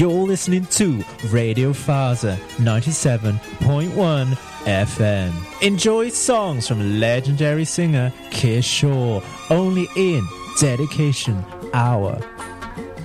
You're listening to Radio Faza 97.1 FM. Enjoy songs from legendary singer Kishore only in Dedication Hour.